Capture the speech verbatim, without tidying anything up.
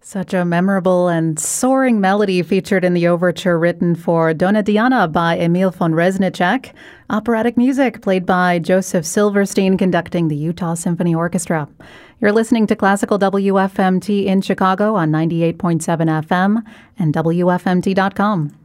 Such a memorable and soaring melody featured in the overture written for Donna Diana by Emil von Reznicek. Operatic music played by Joseph Silverstein conducting the Utah Symphony Orchestra. You're listening to Classical W F M T in Chicago on ninety-eight point seven F M and W F M T dot com.